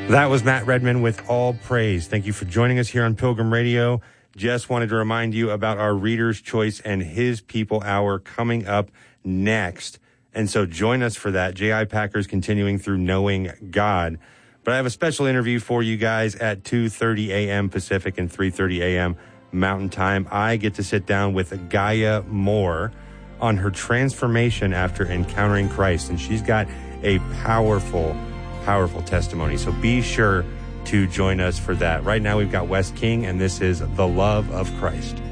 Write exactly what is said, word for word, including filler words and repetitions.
That was Matt Redman with All Praise. Thank you for joining us here on Pilgrim Radio. Just wanted to remind you about our Reader's Choice and His People Hour coming up next. And so join us for that. J I. Packer's continuing through Knowing God. But I have a special interview for you guys at two thirty a.m. Pacific and three thirty a.m. Mountain Time. I get to sit down with Gaia Moore on her transformation after encountering Christ. And she's got a powerful, powerful testimony. So be sure to join us for that. Right now we've got Wes King, and this is The Love of Christ.